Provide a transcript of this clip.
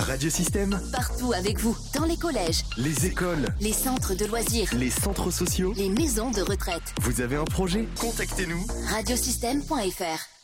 Radiosystème, Partout avec vous, dans les collèges, les écoles, les centres de loisirs, les centres sociaux. les maisons de retraite. Vous avez un projet ? Contactez-nous. Radiosystème.fr